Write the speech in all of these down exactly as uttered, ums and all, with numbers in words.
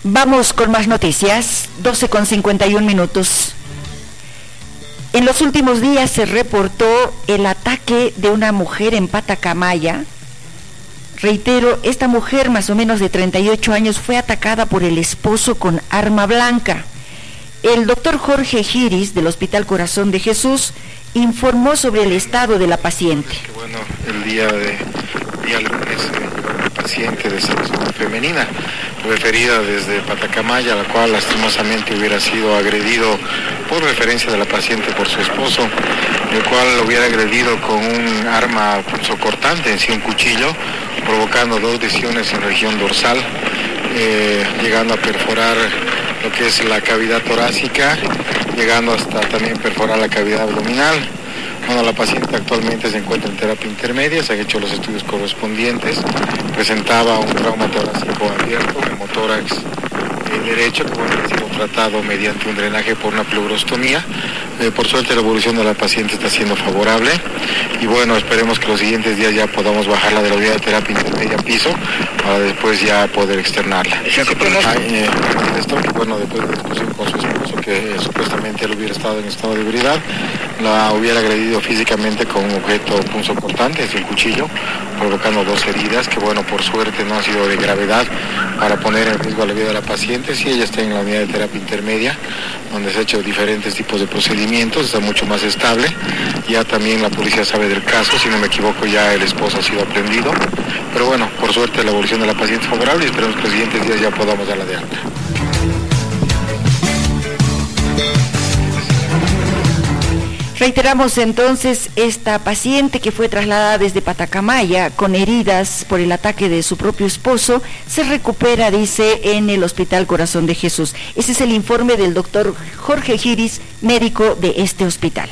Vamos con más noticias, doce con cincuenta y un minutos. En los últimos días se reportó el ataque de una mujer en Patacamaya. Reitero, esta mujer, más o menos de treinta y ocho años, fue atacada por el esposo con arma blanca. El doctor Jorge Giris, del Hospital Corazón de Jesús, informó sobre el estado de la paciente. Bueno, el día de día lunes llegó una paciente de sexo femenina, referida desde Patacamaya, la cual lastimosamente hubiera sido agredido por referencia de la paciente por su esposo, el cual lo hubiera agredido con un arma punzocortante, en sí un cuchillo, provocando dos lesiones en región dorsal, eh, llegando a perforar lo que es la cavidad torácica, llegando hasta también perforar la cavidad abdominal. Bueno, la paciente actualmente se encuentra en terapia intermedia, se han hecho los estudios correspondientes, presentaba un trauma torácico abierto, hemotórax eh, derecho, que bueno, ha sido tratado mediante un drenaje por una pleurostomía. Eh, por suerte la evolución de la paciente está siendo favorable y bueno, esperemos que los siguientes días ya podamos bajarla de la unidad de terapia intermedia a piso para después ya poder externarla. Ah, eh, esto, bueno, después de discusión con su esposo, que eh, supuestamente él hubiera estado en estado de ebriedad, la hubiera agredido físicamente con un objeto punzocortante, es un cuchillo, provocando dos heridas que bueno, por suerte no han sido de gravedad para poner en riesgo la vida de la paciente. Si ella está en la unidad de terapia intermedia, donde se han hecho diferentes tipos de procedimientos, está mucho más estable. Ya también la policía sabe del caso, si no me equivoco ya el esposo ha sido aprendido, pero bueno, por suerte la evolución de la paciente es favorable y esperemos que los siguientes días ya podamos darla de alta. Reiteramos entonces, esta paciente que fue trasladada desde Patacamaya con heridas por el ataque de su propio esposo, se recupera, dice, en el Hospital Corazón de Jesús. Ese es el informe del doctor Jorge Giris, médico de este hospital.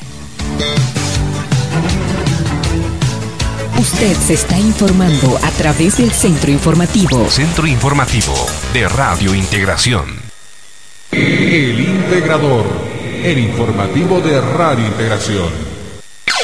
Usted se está informando a través del Centro Informativo. Centro Informativo de Radio Integración. El Integrador, el informativo de Radio Integración.